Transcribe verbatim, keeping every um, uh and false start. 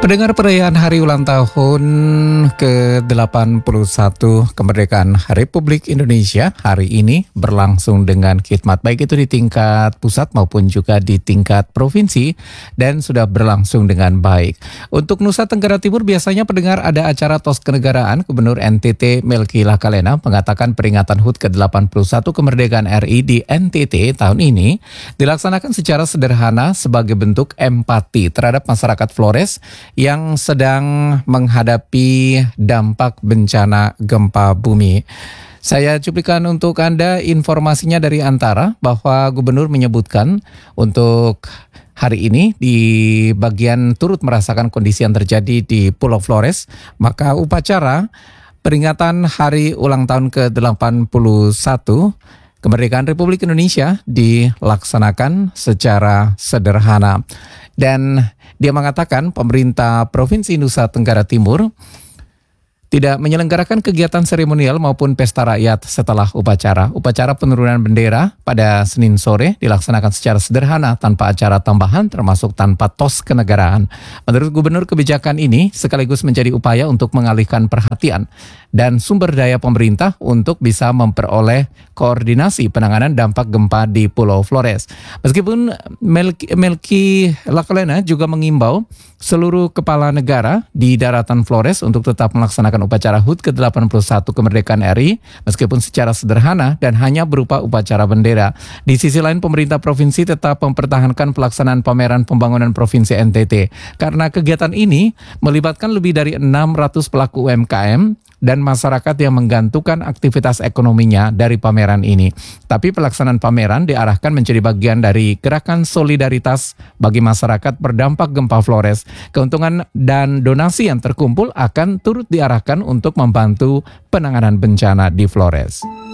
Pendengar, perayaan hari ulang tahun ke delapan puluh satu kemerdekaan Republik Indonesia hari ini berlangsung dengan khidmat, baik itu di tingkat pusat maupun juga di tingkat provinsi, dan sudah berlangsung dengan baik. Untuk Nusa Tenggara Timur biasanya pendengar ada acara tos kenegaraan. Gubernur N T T Melki Lakalena mengatakan peringatan H U T ke delapan puluh satu kemerdekaan R I di N T T tahun ini dilaksanakan secara sederhana sebagai bentuk empati terhadap masyarakat Flores yang sedang menghadapi dampak bencana gempa bumi. Saya cuplikan untuk Anda informasinya dari Antara bahwa Gubernur menyebutkan untuk hari ini di bagian turut merasakan kondisi yang terjadi di Pulau Flores, maka upacara peringatan hari ulang tahun ke delapan puluh satu kemerdekaan Republik Indonesia dilaksanakan secara sederhana. Dan dia mengatakan pemerintah Provinsi Nusa Tenggara Timur tidak menyelenggarakan kegiatan seremonial maupun pesta rakyat setelah upacara. Upacara penurunan bendera pada Senin sore dilaksanakan secara sederhana tanpa acara tambahan termasuk tanpa tos kenegaraan. Menurut Gubernur, kebijakan ini sekaligus menjadi upaya untuk mengalihkan perhatian dan sumber daya pemerintah untuk bisa memperoleh koordinasi penanganan dampak gempa di Pulau Flores. Meskipun Melki, Melki Lakalena juga mengimbau seluruh kepala negara di daratan Flores untuk tetap melaksanakan upacara H U T ke delapan puluh satu kemerdekaan R I meskipun secara sederhana dan hanya berupa upacara bendera. Di sisi lain, pemerintah provinsi tetap mempertahankan pelaksanaan pameran pembangunan provinsi N T T karena kegiatan ini melibatkan lebih dari enam ratus pelaku U M K M dan masyarakat yang menggantungkan aktivitas ekonominya dari pameran ini. Tapi pelaksanaan pameran diarahkan menjadi bagian dari gerakan solidaritas bagi masyarakat berdampak gempa Flores. Keuntungan dan donasi yang terkumpul akan turut diarahkan untuk membantu penanganan bencana di Flores.